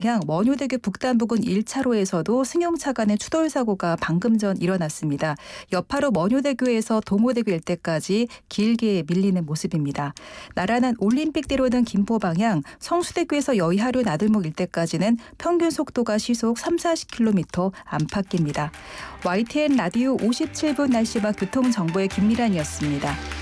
방향 원효대교 북단부근 1차로에서도 승용차 간의 추돌 사고가 방금 전 일어났습니다. 여파로 원효대교에서 동호대교 일대까지 길게 밀리는 모습입니다. 나란한 올림픽대로는 김포 방향 성수대교에서 여의하류 나들목 일대까지는 평균 속도가 시속 30-40km 안팎입니다. YTN 라디오 57분 날씨와 교통정보의 김미란이었습니다.